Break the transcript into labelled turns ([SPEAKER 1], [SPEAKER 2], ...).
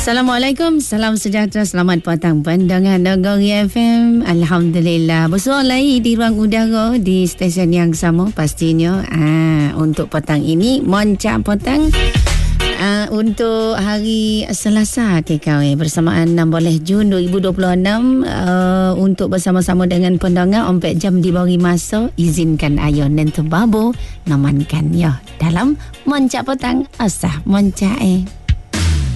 [SPEAKER 1] Assalamualaikum, salam sejahtera, selamat petang pandangan Nagari FM. Alhamdulillah, bersuara lagi di ruang udara di stesen yang sama pastinya. Untuk petang ini, Moncak Petang. Untuk hari Selasa TKW bersamaan 16 Jun 2026, untuk bersama-sama dengan pendengar 4 jam diberi masa, izinkan Ayon dan Tubabu namankan ya dalam Moncak Petang. Asah Moncak